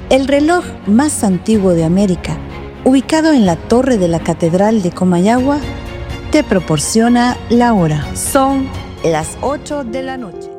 El reloj más antiguo de América, ubicado en la torre de la Catedral de Comayagua, te proporciona la hora. Son las 8 de la noche.